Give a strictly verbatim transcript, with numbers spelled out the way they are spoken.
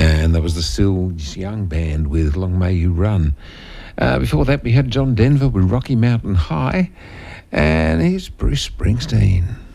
And that was the Sills Young Band with Long May You Run. Uh, before that, we had John Denver with Rocky Mountain High. And here's Bruce Springsteen.